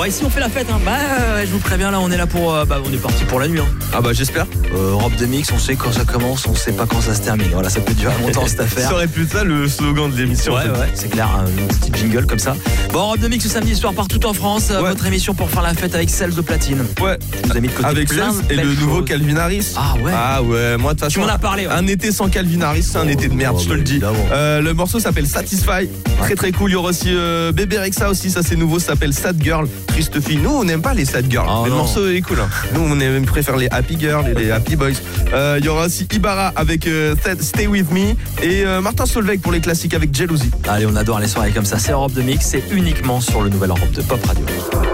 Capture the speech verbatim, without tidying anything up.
Bon, ici on fait la fête, hein. Bah, je vous préviens, là on est là pour. Euh, bah, on est parti pour la nuit. Hein. Ah bah j'espère. Euh, Europe deux Mix, on sait quand ça commence, on sait pas quand ça se termine. Voilà, ça peut durer longtemps cette affaire. Ça aurait pu être ça le slogan de l'émission. Ouais, en fait. ouais, c'est clair, un petit jingle comme ça. Bon, Europe deux Mix ce samedi soir partout en France. Ouais. Votre émission pour faire la fête avec celle de platine. Ouais. Je vous ai mis de côté avec plein Cels de et le belles nouveau choses. Calvin Harris. Ah ouais. Ah ouais, moi de toute Tu façon. m'en as parlé. Ouais. Un été sans Calvin Harris, c'est un Oh, été de merde, oh, je te bah, le dis. Euh, le morceau s'appelle Satisfy. Très très cool. Il y aura aussi euh, Bébé Rexha aussi, ça c'est nouveau, ça s'appelle Sad Girl. Triste fille. Nous on n'aime pas les sad girls. Oh, mais le non. morceau est cool. Hein. Nous on aime, préfère les happy girls et les happy boys. Euh, Il y aura aussi Ibarra avec euh, Stay With Me et euh, Martin Solveig pour les classiques avec Jalousie. Allez, on adore les soirées comme ça. C'est Europe deux Mix, c'est uniquement sur le nouvel Europe deux Pop Radio.